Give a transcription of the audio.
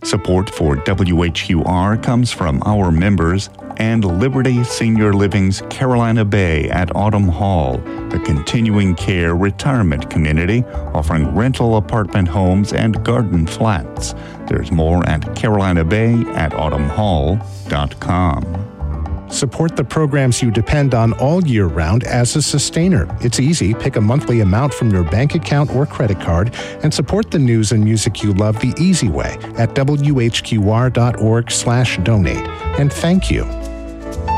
Support for WHQR comes from our members and Liberty Senior Living's Carolina Bay at Autumn Hall, a continuing care retirement community offering rental apartment homes and garden flats. There's more at carolinabayatautumnhall.com. Support the programs you depend on all year round as a sustainer. It's easy. Pick a monthly amount from your bank account or credit card and support the news and music you love the easy way at whqr.org/donate. And thank you.